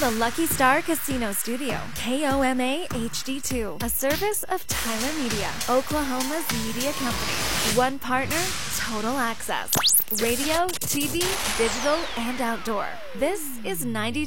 the Lucky Star Casino Studio. KOMA HD2, a service of Tyler Media, Oklahoma's media company. One partner, total access. Radio, TV, digital, and outdoor. This is 90.